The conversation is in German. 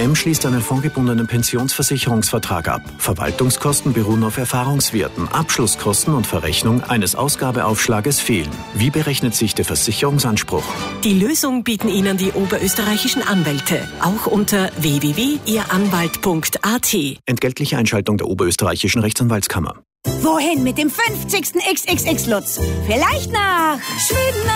OHM schließt einen fondgebundenen Pensionsversicherungsvertrag ab. Verwaltungskosten beruhen auf Erfahrungswerten. Abschlusskosten und Verrechnung eines Ausgabeaufschlages fehlen. Wie berechnet sich der Versicherungsanspruch? Die Lösung bieten Ihnen die oberösterreichischen Anwälte. Auch unter www.ihranwalt.at. Entgeltliche Einschaltung der oberösterreichischen Rechtsanwaltskammer. Wohin mit dem 50. XXX-Lutz? Vielleicht nach Schweden?